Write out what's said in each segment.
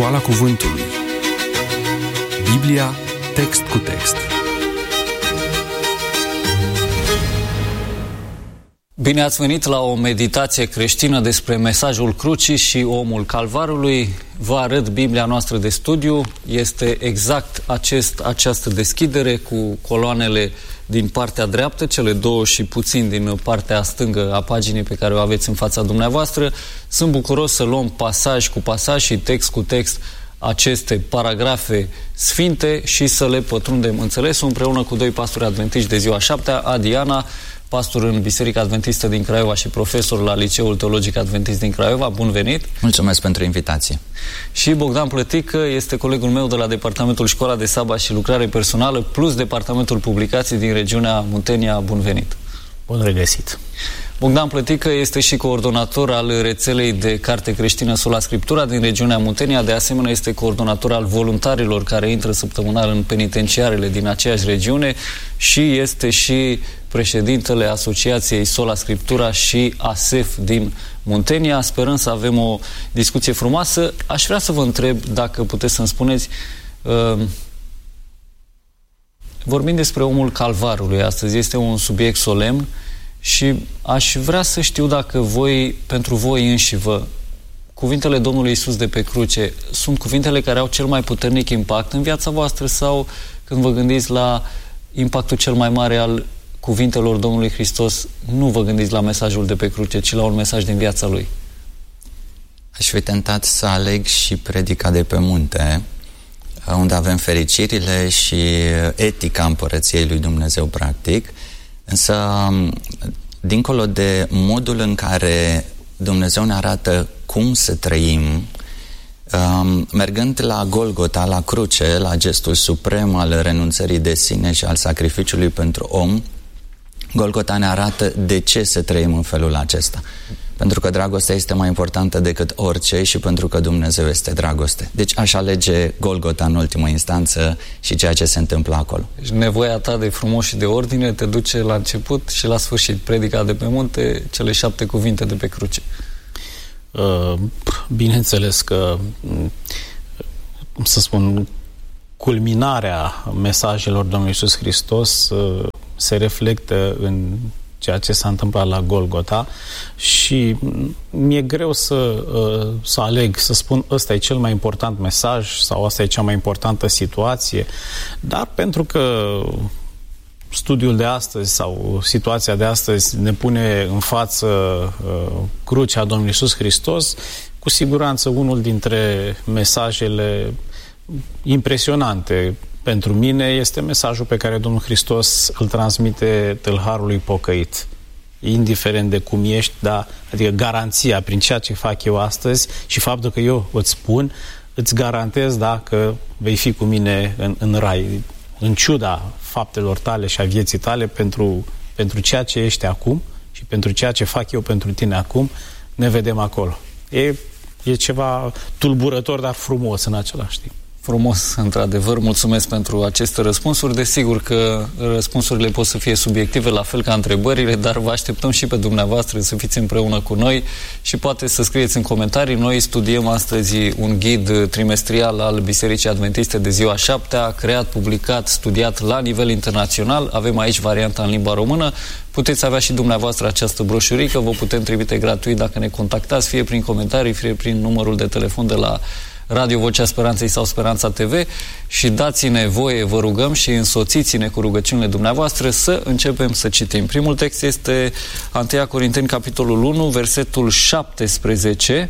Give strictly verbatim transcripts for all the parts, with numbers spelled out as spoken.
Școala Cuvântului. Biblia, text cu text. Bine ați venit la o meditație creștină despre mesajul crucii și omul calvarului. Vă arăt Biblia noastră de studiu. Este exact acest, această deschidere cu coloanele din partea dreaptă, cele două și puțin din partea stângă a paginii pe care o aveți în fața dumneavoastră. Sunt bucuros să luăm pasaj cu pasaj și text cu text aceste paragrafe sfinte și să le pătrundem înțelesul împreună cu doi pastori adventiști de ziua șaptea, Adi Ana, pastor în Biserica Adventistă din Craiova și profesor la Liceul Teologic Adventist din Craiova. Bun venit! Mulțumesc pentru invitație! Și Bogdan Plătică este colegul meu de la Departamentul Școala de Sabat și Lucrare Personală plus Departamentul Publicații din regiunea Muntenia. Bun venit! Bun regăsit! Bogdan Plătică este și coordonator al rețelei de carte creștină Sola Scriptura din regiunea Muntenia. De asemenea, este coordonator al voluntarilor care intră săptămânal în penitenciarele din aceeași regiune și este și președintele Asociației Sola Scriptura și A S E F din Muntenia. Sperăm să avem o discuție frumoasă. Aș vrea să vă întreb dacă puteți să-mi spuneți, uh, vorbim despre omul calvarului astăzi, este un subiect solemn și aș vrea să știu dacă voi, pentru voi înși vă, cuvintele Domnului Iisus de pe cruce sunt cuvintele care au cel mai puternic impact în viața voastră sau când vă gândiți la impactul cel mai mare al cuvintelor Domnului Hristos, nu vă gândiți la mesajul de pe cruce, ci la un mesaj din viața Lui? Aș fi tentat să aleg și predica de pe munte, unde avem fericirile și etica împărăției lui Dumnezeu, practic. Însă, dincolo de modul în care Dumnezeu ne arată cum să trăim, mergând la Golgota, la cruce, la gestul suprem al renunțării de sine și al sacrificiului pentru om, Golgota ne arată de ce să trăim în felul acesta. Pentru că dragostea este mai importantă decât orice și pentru că Dumnezeu este dragoste. Deci aș alege Golgota în ultimă instanță și ceea ce se întâmplă acolo. Deci nevoia ta de frumos și de ordine te duce la început și la sfârșit. Predica de pe munte, cele șapte cuvinte de pe cruce. Uh, bineînțeles că, cum să spun, culminarea mesajelor Domnului Iisus Hristos uh, se reflectă în ceea ce s-a întâmplat la Golgota și mi-e greu să, să aleg, să spun ăsta e cel mai important mesaj sau asta e cea mai importantă situație, dar pentru că studiul de astăzi sau situația de astăzi ne pune în față uh, crucea Domnului Iisus Hristos, cu siguranță unul dintre mesajele impresionante pentru mine este mesajul pe care Domnul Hristos îl transmite tâlharului pocăit. Indiferent de cum ești, da, adică garanția prin ceea ce fac eu astăzi și faptul că eu îți spun, îți garantez, da, că vei fi cu mine în, în rai, în ciuda faptelor tale și a vieții tale, pentru, pentru ceea ce ești acum și pentru ceea ce fac eu pentru tine acum, ne vedem acolo. E, e ceva tulburător, dar frumos în același timp. Frumos, într-adevăr. Mulțumesc pentru aceste răspunsuri. Desigur că răspunsurile pot să fie subiective, la fel ca întrebările, dar vă așteptăm și pe dumneavoastră să fiți împreună cu noi și poate să scrieți în comentarii. Noi studiem astăzi un ghid trimestrial al Bisericii Adventiste de ziua șaptea, creat, publicat, studiat la nivel internațional. Avem aici varianta în limba română. Puteți avea și dumneavoastră această broșurică, vă putem trimite gratuit dacă ne contactați, fie prin comentarii, fie prin numărul de telefon de la Radio Vocea Speranței sau Speranța T V și dați-ne voie, vă rugăm, și însoțiți-ne cu rugăciunile dumneavoastră să începem să citim. Primul text este întâi Corinteni, capitolul unu, versetul șaptesprezece,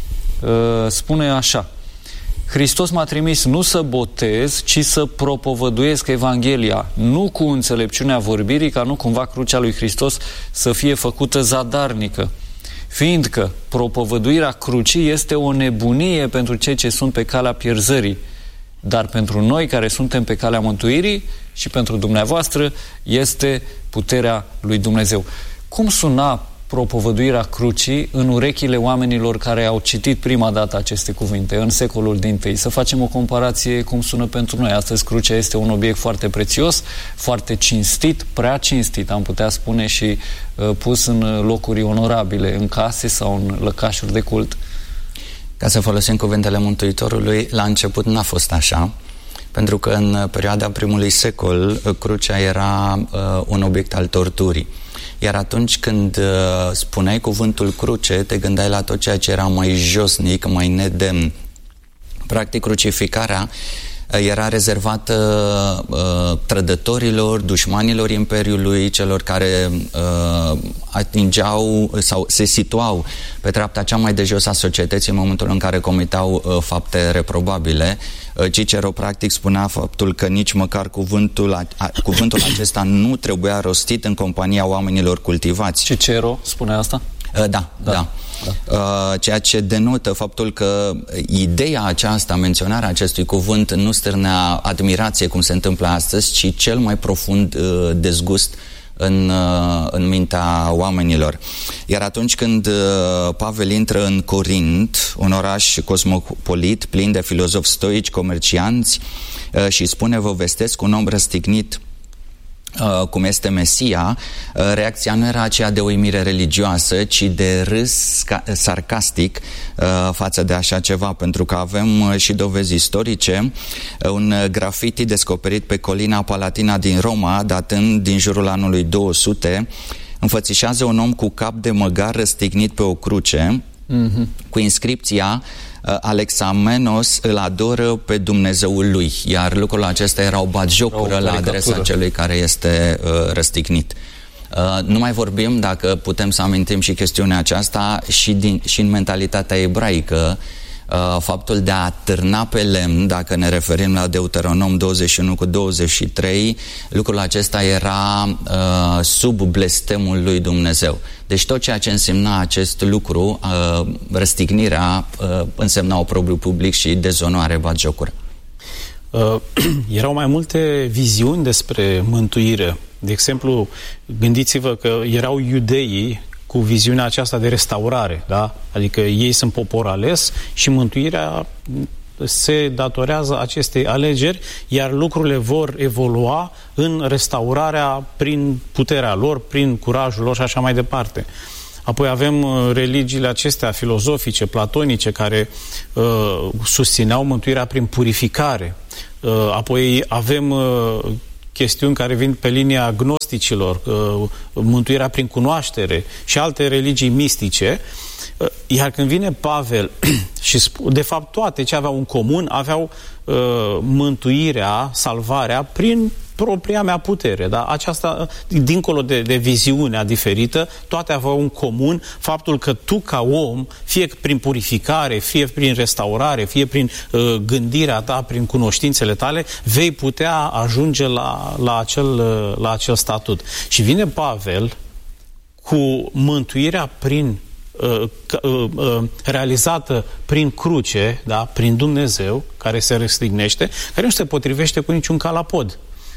spune așa: Hristos m-a trimis nu să botez, ci să propovăduiesc Evanghelia, nu cu înțelepciunea vorbirii, ca nu cumva crucea lui Hristos să fie făcută zadarnică. Fiindcă propovăduirea crucii este o nebunie pentru cei ce sunt pe calea pierzării, dar pentru noi care suntem pe calea mântuirii și pentru dumneavoastră este puterea lui Dumnezeu. Cum suna propovăduirea crucii în urechile oamenilor care au citit prima dată aceste cuvinte în secolul dintâi? Să facem o comparație cum sună pentru noi. Astăzi crucea este un obiect foarte prețios, foarte cinstit, prea cinstit, am putea spune, și uh, pus în locuri onorabile, în case sau în lăcașuri de cult. Ca să folosim cuvintele Mântuitorului, la început n-a fost așa, pentru că în perioada primului secol crucea era uh, un obiect al torturii. Iar atunci când uh, spuneai cuvântul cruce, te gândeai la tot ceea ce era mai josnic, mai nedemn. Practic, crucificarea uh, era rezervată uh, trădătorilor, dușmanilor Imperiului, celor care uh, atingeau sau se situau pe treapta cea mai de jos a societății în momentul în care comiteau uh, fapte reprobabile. Uh, Cicero practic spunea faptul că nici măcar cuvântul, a, a, cuvântul acesta nu trebuia rostit în compania oamenilor cultivați. Cicero spunea asta? Uh, da, da. da. Da. Uh, ceea ce denotă faptul că ideea aceasta, menționarea acestui cuvânt, nu stârnea admirație cum se întâmplă astăzi, ci cel mai profund uh, dezgust în, uh, în mintea oamenilor. Iar atunci când uh, Pavel intră în Corint, un oraș cosmopolit, plin de filozofi stoici, comercianți, uh, și spune: vă vestesc un om răstignit Uh, cum este Mesia, uh, reacția nu era aceea de uimire religioasă, ci de râs sarcastic uh, față de așa ceva, pentru că avem uh, și dovezi istorice. Uh, un graffiti descoperit pe colina Palatina din Roma, datând din jurul anului două sute, înfățișează un om cu cap de măgar răstignit pe o cruce, mm-hmm. cu inscripția: Alexamenos îl adoră pe Dumnezeul lui. Iar lucrul acesta era o batjocură la adresa celui care este uh, răstignit. Uh, nu mai vorbim, dacă putem să amintim și chestiunea aceasta, și, din, și în mentalitatea ebraică, uh, faptul de a târna pe lemn, dacă ne referim la Deuteronom douăzeci și unu cu douăzeci și trei, lucrul acesta era uh, sub blestemul lui Dumnezeu. Deci tot ceea ce însemna acest lucru, uh, răstignirea, uh, însemna oprobriu public și dezonoare, batjocură. Uh, erau mai multe viziuni despre mântuire. De exemplu, gândiți-vă că erau iudeii cu viziunea aceasta de restaurare, da? Adică ei sunt popor ales și mântuirea se datorează acestei alegeri, iar lucrurile vor evolua în restaurarea prin puterea lor, prin curajul lor și așa mai departe. Apoi avem religiile acestea filozofice, platonice, care uh, susțineau mântuirea prin purificare. Uh, apoi avem uh, chestiuni care vin pe linia gnosticilor, uh, mântuirea prin cunoaștere și alte religii mistice. Uh, iar când vine Pavel și de fapt toate ce aveau în comun, aveau uh, mântuirea, salvarea prin propria mea putere, da? Aceasta, dincolo de, de viziunea diferită, toate aveau în comun faptul că tu, ca om, fie prin purificare, fie prin restaurare, fie prin uh, gândirea ta, prin cunoștințele tale, vei putea ajunge la, la, acel, uh, la acel statut. Și vine Pavel cu mântuirea prin uh, uh, uh, realizată prin cruce, da? Prin Dumnezeu, care se răstignește, care nu se potrivește cu niciun calapod.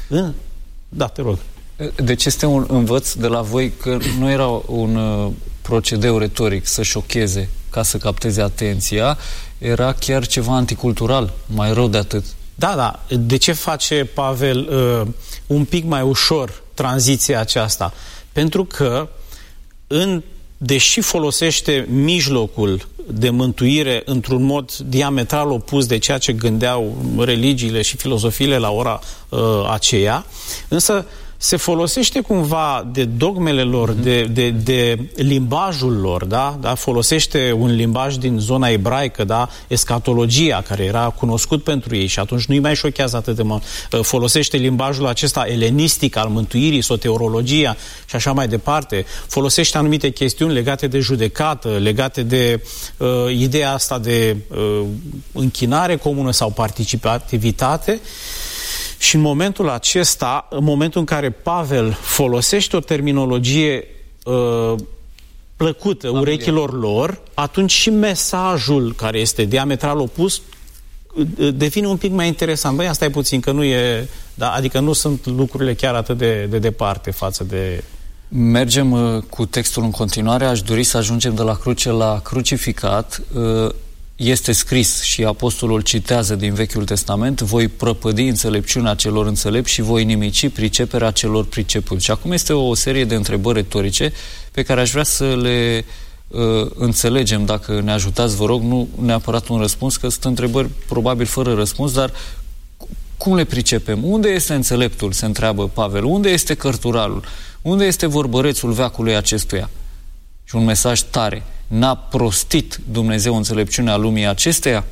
Da, te rog. Deci este un învăț de la voi că nu era un uh, procedeu retoric să șocheze ca să capteze atenția, era chiar ceva anticultural, mai rău de atât. Da, da. De ce face Pavel uh, un pic mai ușor tranziția aceasta? Pentru că în deși folosește mijlocul de mântuire într-un mod diametral opus de ceea ce gândeau religiile și filozofiile la ora uh, aceea, însă se folosește cumva de dogmele lor, mm-hmm. de, de, de limbajul lor, da? Da? Folosește un limbaj din zona ebraică, da? Escatologia, care era cunoscut pentru ei și atunci nu-i mai șochează atât de mult. Folosește limbajul acesta elenistic al mântuirii, soteriologia și așa mai departe. Folosește anumite chestiuni legate de judecată, legate de uh, ideea asta de uh, închinare comună sau participativitate. Și în momentul acesta, în momentul în care Pavel folosește o terminologie uh, plăcută Familie. urechilor lor, atunci și mesajul care este diametral opus uh, devine un pic mai interesant. Băi, asta e puțin, că nu e... Da? Adică nu sunt lucrurile chiar atât de, de departe față de... Mergem uh, cu textul în continuare. Aș dori să ajungem de la cruce la crucificat. Uh, Este scris și apostolul citează din Vechiul Testament: voi prăpădi înțelepciunea celor înțelepți și voi nimici priceperea celor pricepuți. Și acum este o serie de întrebări retorice pe care aș vrea să le uh, înțelegem, dacă ne ajutați, vă rog, nu neapărat un răspuns, că sunt întrebări probabil fără răspuns, dar cum le pricepem? Unde este înțeleptul, se întreabă Pavel? Unde este cărturalul? Unde este vorbărețul veacului acestuia? Și un mesaj tare. N-a prostit Dumnezeu înțelepciunea lumii acesteia?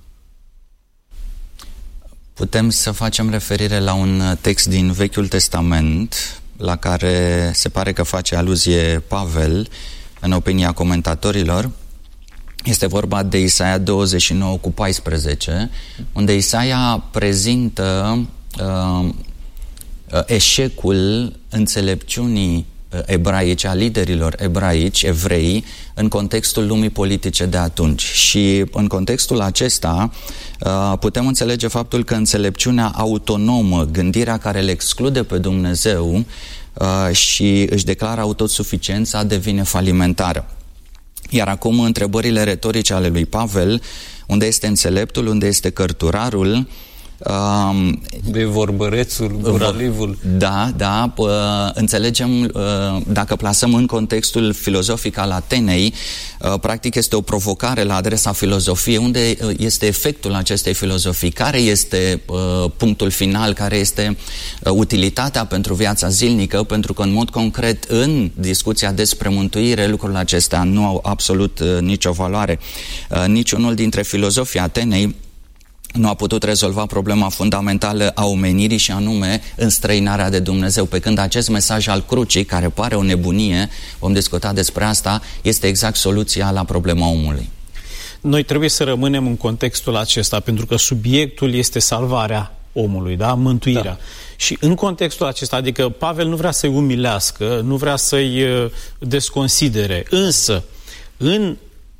Putem să facem referire la un text din Vechiul Testament, la care se pare că face aluzie Pavel, în opinia comentatorilor. Este vorba de Isaia douăzeci și nouă cu paisprezece, unde Isaia prezintă uh, eșecul înțelepciunii ebraice, a liderilor ebraici, evrei, în contextul lumii politice de atunci. Și în contextul acesta putem înțelege faptul că înțelepciunea autonomă, gândirea care le exclude pe Dumnezeu și își declară autosuficiența, devine falimentară. Iar acum întrebările retorice ale lui Pavel, unde este înțeleptul, unde este cărturarul, Uh, de vorbărețul, guralivul. Da, da, uh, înțelegem, uh, dacă plasăm în contextul filozofic al Atenei, uh, practic este o provocare la adresa filozofiei. Unde este efectul acestei filozofii? Care este uh, punctul final? Care este uh, utilitatea pentru viața zilnică? Pentru că, în mod concret, în discuția despre mântuire, lucrurile acestea nu au absolut uh, nicio valoare. Uh, niciunul dintre filozofii Atenei nu a putut rezolva problema fundamentală a omenirii, și anume înstrăinarea de Dumnezeu, pe când acest mesaj al crucii, care pare o nebunie, vom discuta despre asta, este exact soluția la problema omului. Noi trebuie să rămânem în contextul acesta, pentru că subiectul este salvarea omului, da? Mântuirea. Da. Și în contextul acesta, adică Pavel nu vrea să-i umilească, nu vrea să-i desconsidere, însă în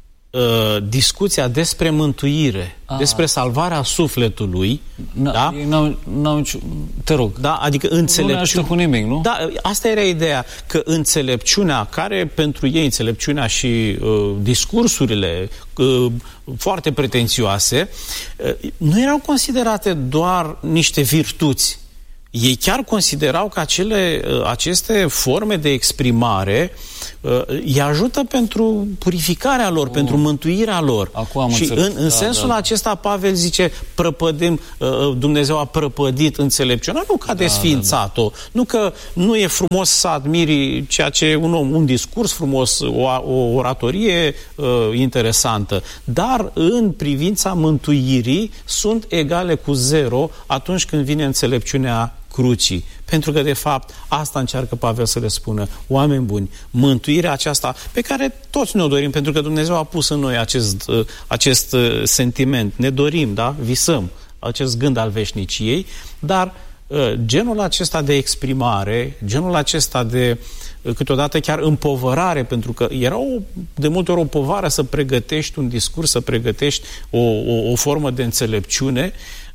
Uh, discuția despre mântuire, ah. despre salvarea sufletului, na, da? N-au, n-au, te rog. Da, adică înțelepciunea. Nu cu nimic, nu? Da, asta era ideea, că înțelepciunea, care pentru ei, înțelepciunea și uh, discursurile uh, foarte pretențioase, uh, nu erau considerate doar niște virtuți. Ei chiar considerau că acele, aceste forme de exprimare uh, îi ajută pentru purificarea lor, oh. pentru mântuirea lor. Acum și în, în da, sensul da. acesta Pavel zice, prăpădim, uh, Dumnezeu a prăpădit înțelepciunea, nu că a desființat-o, da, da, da. nu că nu e frumos să admiri ceea ce un om, un discurs frumos, o, o oratorie uh, interesantă, dar în privința mântuirii sunt egale cu zero atunci când vine înțelepciunea crucii. Pentru că, de fapt, asta încearcă Pavel să le spună: oameni buni, mântuirea aceasta pe care toți ne-o dorim, pentru că Dumnezeu a pus în noi acest, acest sentiment. Ne dorim, da? Visăm acest gând al veșniciei, dar genul acesta de exprimare, genul acesta de câteodată chiar împovărare, pentru că era o, de multe ori o povară să pregătești un discurs, să pregătești o, o, o formă de înțelepciune,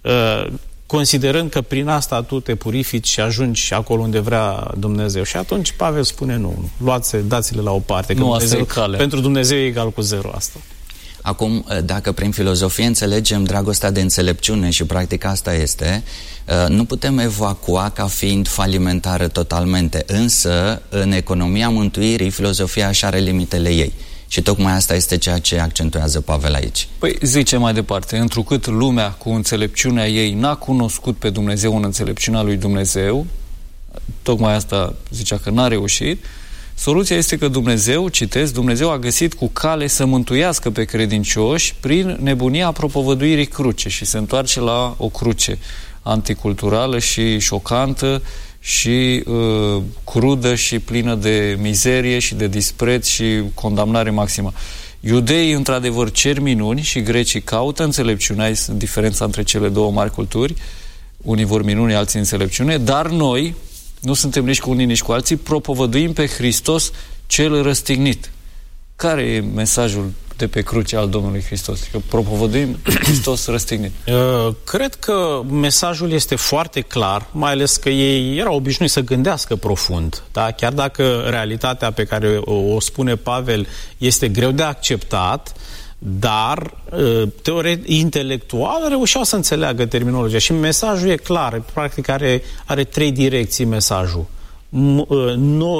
considerând că prin asta tu te purifici și ajungi acolo unde vrea Dumnezeu. Și atunci Pavel spune: nu, nu luați, dați-le la o parte, că nu, Dumnezeu, pentru Dumnezeu e egal cu zero asta. Acum, dacă prin filozofie înțelegem dragostea de înțelepciune, și practic asta este, nu putem evacua ca fiind falimentară totalmente, însă în economia mântuirii filozofia și are limitele ei. Și tocmai asta este ceea ce accentuează Pavel aici. Păi zice mai departe: întrucât lumea cu înțelepciunea ei n-a cunoscut pe Dumnezeu în înțelepciunea lui Dumnezeu, tocmai asta zicea că n-a reușit, soluția este că Dumnezeu, citesc, Dumnezeu a găsit cu cale să mântuiască pe credincioși prin nebunia propovăduirii cruce, și se întoarce la o cruce anticulturală și șocantă și uh, crudă și plină de mizerie și de dispreț și condamnare maximă. Iudeii, într-adevăr, cer minuni și grecii caută înțelepciunea, este diferența între cele două mari culturi, unii vor minuni, alții înțelepciune, dar noi nu suntem nici cu unii, nici cu alții, propovăduim pe Hristos cel răstignit. Care e mesajul de pe cruce al Domnului Hristos? Că propovăduim Hristos răstignit. Uh, cred că mesajul este foarte clar, mai ales că ei erau obișnuiți să gândească profund. Da? Chiar dacă realitatea pe care o, o spune Pavel este greu de acceptat, dar teoretic, intelectual reușeau să înțeleagă terminologia și mesajul e clar, practic are, are trei direcții mesajul. Noi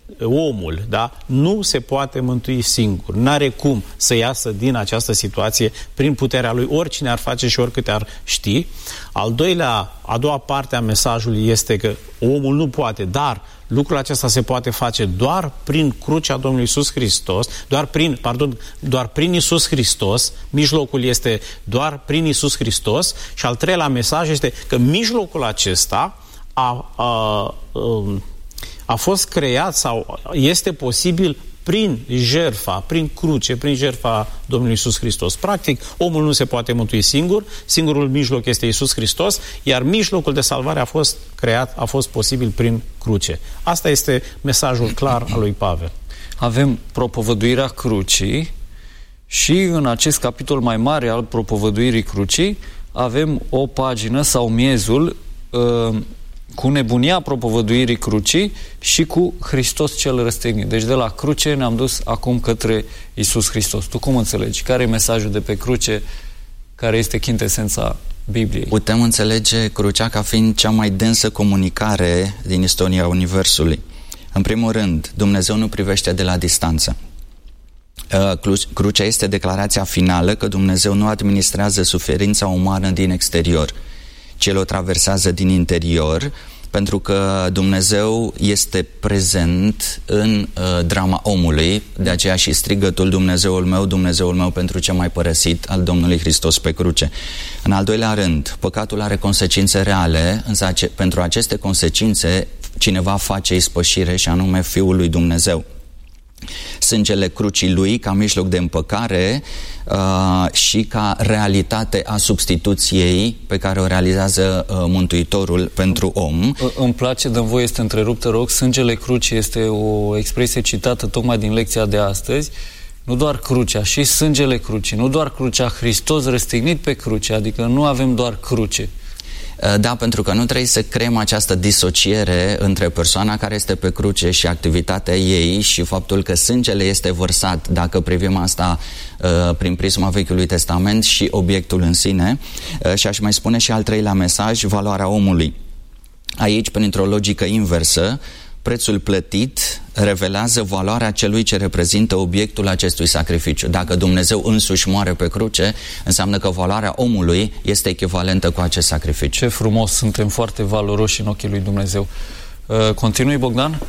omul, da, nu se poate mântui singur. N-are cum să iasă din această situație prin puterea lui, oricine ar face și oricâte ar ști. Al doilea, a doua parte a mesajului este că omul nu poate, dar lucrul acesta se poate face doar prin crucea Domnului Iisus Hristos, doar prin, pardon, doar prin Iisus Hristos. Mijlocul este doar prin Iisus Hristos. Și al treilea mesaj este că mijlocul acesta a, a, a, a fost creat sau este posibil prin jertfa, prin cruce, prin jertfa Domnului Iisus Hristos. Practic, omul nu se poate mântui singur, singurul mijloc este Iisus Hristos, iar mijlocul de salvare a fost creat, a fost posibil prin cruce. Asta este mesajul clar al lui Pavel. Avem propovăduirea crucii și în acest capitol mai mare al propovăduirii crucii avem o pagină sau miezul uh, cu nebunia propovăduirii crucii și cu Hristos cel răstignit. Deci de la cruce ne-am dus acum către Iisus Hristos. Tu cum înțelegi? Care e mesajul de pe cruce? Care este chintesența Bibliei? Putem înțelege crucea ca fiind cea mai densă comunicare din istoria Universului. În primul rând, Dumnezeu nu privește de la distanță. Crucea este declarația finală că Dumnezeu nu administrează suferința umană din exterior, ci el o traversează din interior, pentru că Dumnezeu este prezent în uh, drama omului, de aceea și strigătul Dumnezeul meu, Dumnezeul meu, pentru ce m-ai părăsit, al Domnului Hristos pe cruce. În al doilea rând, păcatul are consecințe reale, însă ace- pentru aceste consecințe cineva face ispășire, și anume Fiul lui Dumnezeu. Sângele crucii lui ca mijloc de împăcare uh, și ca realitate a substituției pe care o realizează uh, Mântuitorul pentru om. Îmi place, dă-mi voie, este întrerupt, te rog. Sângele crucii este o expresie citată tocmai din lecția de astăzi. Nu doar crucea, și sângele crucii, nu doar crucea, Hristos răstignit pe cruce, adică nu avem doar cruce. Da, pentru că nu trebuie să creăm această disociere între persoana care este pe cruce și activitatea ei și faptul că sângele este vărsat, dacă privim asta uh, prin prisma Vechiului Testament, și obiectul în sine. Uh, și aș mai spune și al treilea mesaj, valoarea omului. Aici, printr-o logică inversă, prețul plătit revelează valoarea celui ce reprezintă obiectul acestui sacrificiu. Dacă Dumnezeu însuși moare pe cruce, înseamnă că valoarea omului este echivalentă cu acest sacrificiu. Ce frumos, suntem foarte valoroși în ochii lui Dumnezeu. Continui, Bogdan?